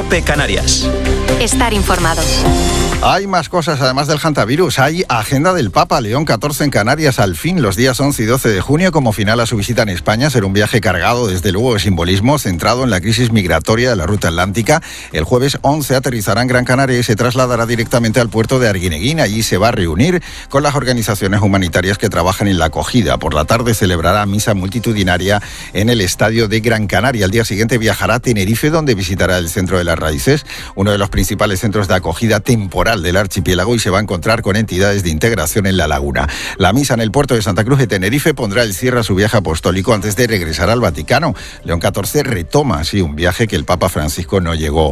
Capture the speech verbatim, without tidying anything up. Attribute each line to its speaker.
Speaker 1: COPE Canarias.
Speaker 2: Estar informado.
Speaker 3: Hay más cosas además del hantavirus. Hay agenda del Papa León catorce en Canarias al fin los días once y doce de junio como final a su visita en España. Será un viaje cargado desde luego de simbolismo centrado en la crisis migratoria de la ruta atlántica. El jueves once aterrizará en Gran Canaria y se trasladará directamente al puerto de Arguineguín. Allí se va a reunir con las organizaciones humanitarias que trabajan en la acogida. Por la tarde celebrará misa multitudinaria en el estadio de Gran Canaria. Al día siguiente viajará a Tenerife, donde visitará el Centro de las Raíces, uno de los principales centros de acogida temporal del archipiélago, y se va a encontrar con entidades de integración en la laguna. La misa en el puerto de Santa Cruz de Tenerife pondrá el cierre a su viaje apostólico antes de regresar al Vaticano. León catorce retoma así un viaje que el Papa Francisco no llegó